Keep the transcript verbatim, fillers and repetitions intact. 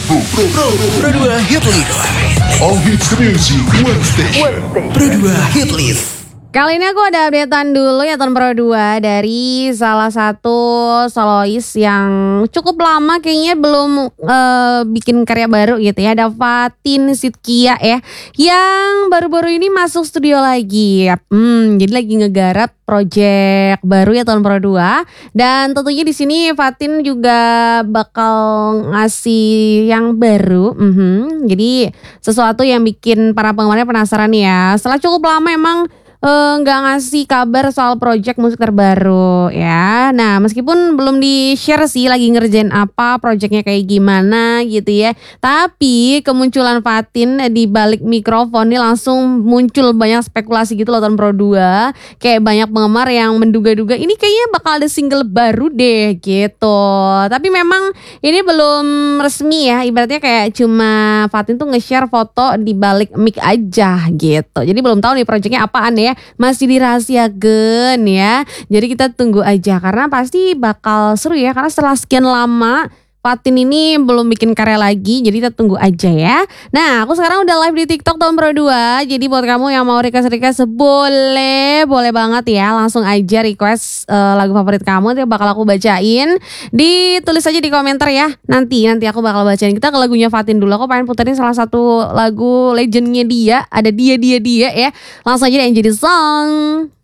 Pro, Pro, Pro dua Hit List. All hits music, one station. Pro dua Hit List. Kali ini aku ada updatean dulu ya tahun Pro dua dari salah satu solois yang cukup lama kayaknya belum uh, bikin karya baru gitu ya. Ada Fatin Shidqia ya, yang baru-baru ini masuk studio lagi. Hmm, jadi lagi ngegarap project baru ya tahun Pro dua. Dan tentunya di sini Fatin juga bakal ngasih yang baru. Mm-hmm. Jadi sesuatu yang bikin para penggemarnya penasaran ya. Setelah cukup lama emang nggak uh, ngasih kabar soal project musik terbaru ya. Nah meskipun belum di share sih lagi ngerjain apa, projectnya kayak gimana gitu ya, tapi kemunculan Fatin di balik mikrofon ini langsung muncul banyak spekulasi gitu loh tahun Pro dua. Kayak banyak penggemar yang menduga-duga ini kayaknya bakal ada single baru deh gitu. Tapi memang ini belum resmi ya, ibaratnya kayak cuma Fatin tuh nge-share foto di balik mic aja gitu. Jadi belum tahu nih projectnya apaan ya. Masih dirahasiakan ya. Jadi kita tunggu aja karena pasti bakal seru ya. Karena setelah sekian lama Fatin ini belum bikin karya lagi. Jadi kita tunggu aja ya. Nah aku sekarang udah live di TikTok tahun Pro dua. Jadi buat kamu yang mau request-request boleh, boleh banget ya. Langsung aja request uh, lagu favorit kamu. Nanti bakal aku bacain. Ditulis aja di komentar ya. Nanti nanti aku bakal bacain. Kita ke lagunya Fatin dulu. Aku pengen puterin salah satu lagu legendnya dia. Ada dia dia dia ya. Langsung aja deh jadi song.